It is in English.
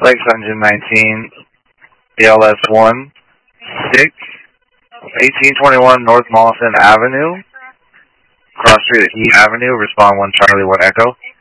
Lakes Engine 19, BLS 1, 6, 1821 North Mollison Avenue, cross street at E Avenue, respond 1 Charlie 1 Echo.